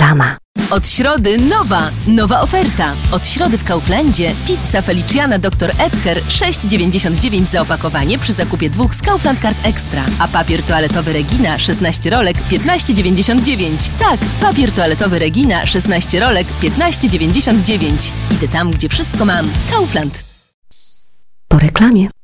Reklama. Od środy nowa oferta. Od środy w Kauflandzie pizza Feliciana Dr. Edgar 6,99 za opakowanie przy zakupie 2 z Kaufland Card Extra. A papier toaletowy Regina 16 rolek 15,99. Tak, papier toaletowy Regina 16 rolek 15,99. Idę tam, gdzie wszystko mam. Kaufland. Po reklamie.